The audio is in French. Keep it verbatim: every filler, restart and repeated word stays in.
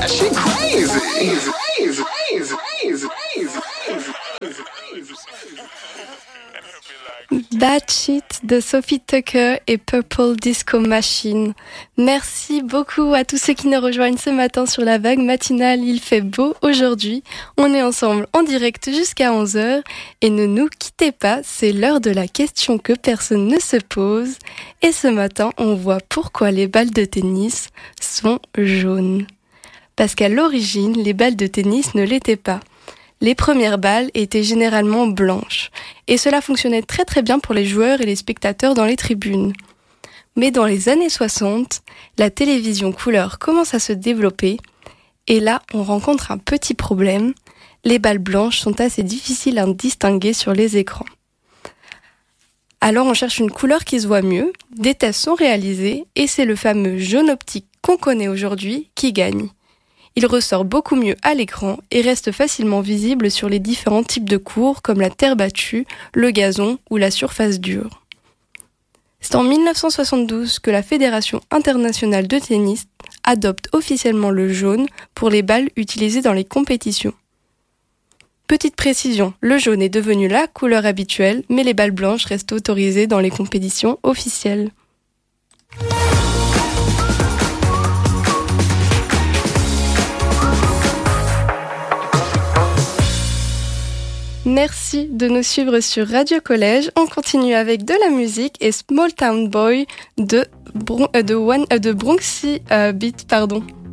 She crazy. Crazy, crazy, crazy, crazy, crazy, crazy. Bad Shit de Sophie Tucker et Purple Disco Machine. Merci beaucoup à tous ceux qui nous rejoignent ce matin sur la vague matinale. Il fait beau aujourd'hui. On est ensemble en direct jusqu'à onze heures. Et ne nous quittez pas, c'est l'heure de la question que personne ne se pose. Et ce matin, on voit pourquoi les balles de tennis sont jaunes. Parce qu'à l'origine, les balles de tennis ne l'étaient pas. Les premières balles étaient généralement blanches, et cela fonctionnait très très bien pour les joueurs et les spectateurs dans les tribunes. Mais dans les années soixante, la télévision couleur commence à se développer, et là on rencontre un petit problème, les balles blanches sont assez difficiles à distinguer sur les écrans. Alors on cherche une couleur qui se voit mieux, des tests sont réalisés, et c'est le fameux jaune optique qu'on connaît aujourd'hui qui gagne. Il ressort beaucoup mieux à l'écran et reste facilement visible sur les différents types de cours comme la terre battue, le gazon ou la surface dure. C'est en dix-neuf cent soixante-douze que la Fédération internationale de tennis adopte officiellement le jaune pour les balles utilisées dans les compétitions. Petite précision, le jaune est devenu la couleur habituelle, mais les balles blanches restent autorisées dans les compétitions officielles. Merci de nous suivre sur Radio Collège. On continue avec de la musique et Small Town Boy de, Bron- euh, de, One, euh, de Bronxy euh, Beat, pardon.